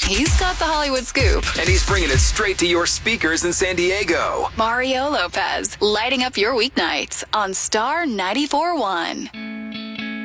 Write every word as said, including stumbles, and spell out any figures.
He's got the Hollywood scoop. And he's bringing it straight to your speakers in San Diego. Mario Lopez, lighting up your weeknights on Star ninety-four point one.